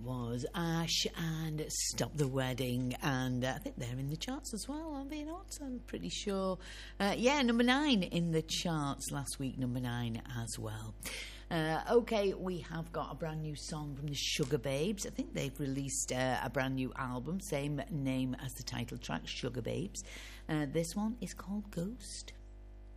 was Ash and Stop the Wedding, and I think they're in the charts as well, are they not? I'm pretty sure. Number 9 in the charts last week, number 9 as well. Okay, we have got a brand new song from the Sugar Babes. I think they've released a brand new album, same name as the title track, Sugar Babes. This one is called Ghost.